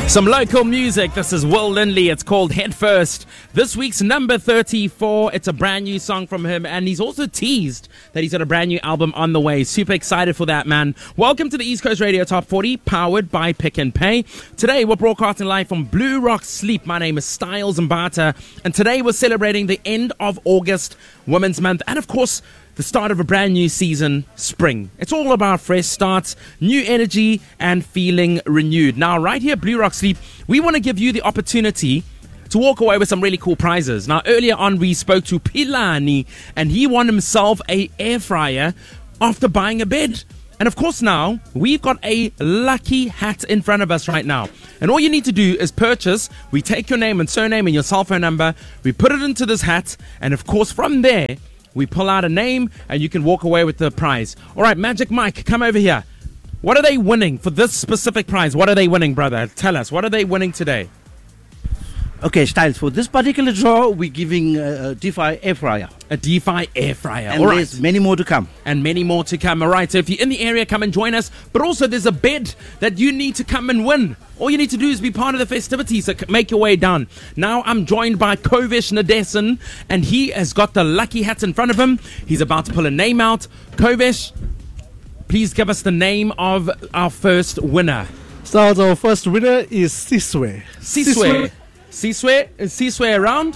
Some local music. This is Will Lindley. It's called Head First. This week's number 34. It's a brand new song from him, and he's also teased that he's got a brand new album on the way. Super excited for that, man. Welcome to the East Coast Radio Top 40, powered by Pick and Pay. Today, we're broadcasting live from Blue Rock Sleep. My name is Styles Mbata, and today we're celebrating the end of August, Women's Month, and of course, the start of a brand new season, spring. It's all about fresh starts, new energy, and feeling renewed. Now, right here at Blue Rock Sleep, we want to give you the opportunity to walk away with some really cool prizes. Now, earlier on, we spoke to Pilani, and he won himself a air fryer after buying a bed. And of course, now, we've got a lucky hat in front of us right now. And all you need to do is purchase. We take your name and surname and your cell phone number. We put it into this hat. And of course, from there, we pull out a name and you can walk away with the prize. All right, Magic Mike, come over here. What are they winning for this specific prize? What are they winning, brother? Tell us. What are they winning today? Okay, Styles, for this particular draw, we're giving a DeFi air fryer. A DeFi air fryer. And there's many more to come. And many more to come. All right, so if you're in the area, come and join us. But also, there's a bed that you need to come and win. All you need to do is be part of the festivities, so make your way down. Now, I'm joined by Kovish Nadesan, and he has got the lucky hats in front of him. He's about to pull a name out. Kovish, please give us the name of our first winner. So, our first winner is Siswe. Siswe. Siswe? Is Siswe around?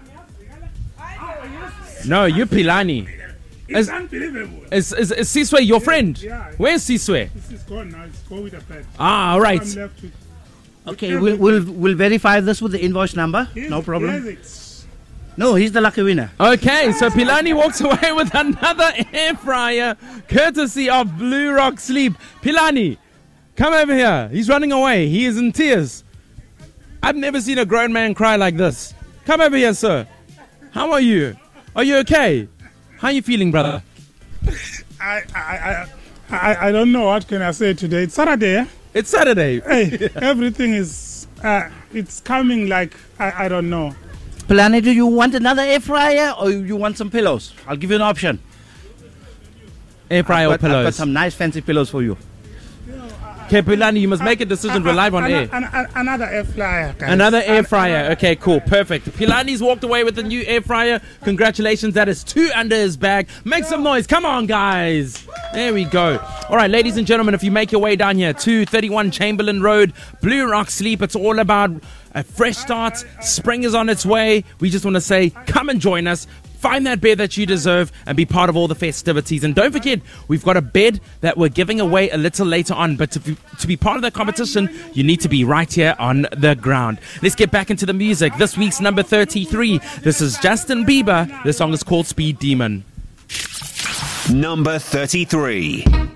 No, you're Pilani. It's unbelievable. Is Siswe your friend? Yeah. Where's Siswe? This is gone now. It's go with a pet. Ah, all right. I'm left with Okay, we'll verify this with the invoice number. No problem. Yes, No, he's the lucky winner. Okay, so Pilani walks away with another air fryer, courtesy of Blue Rock Sleep. Pilani, come over here. He's running away. He is in tears. I've never seen a grown man cry like this. Come over here, sir. How are you? Are you okay? How are you feeling, brother? I don't know what can I say today. It's Saturday. Eh? It's Saturday. Hey, everything is it's coming like I don't know. Pilani, do you want another air fryer or you want some pillows? I'll give you an option. Air fryer or I've got pillows? some nice fancy pillows for you. Okay, Pilani, you must make a decision. We're live on air. Another air fryer. Guys. Another air fryer. Okay, cool. Perfect. Pilani's walked away with a new air fryer. Congratulations. That is 2 under his bag. Make some noise. Come on, guys. There we go. All right, ladies and gentlemen, if you make your way down here to 31 Chamberlain Road, Blue Rock Sleep, it's all about a fresh start. Spring is on its way. We just want to say, come and join us. Find that bed that you deserve and be part of all the festivities. And don't forget, we've got a bed that we're giving away a little later on. But to be part of the competition, you need to be right here on the ground. Let's get back into the music. This week's number 33. This is Justin Bieber. The song is called Speed Demon. Number 33.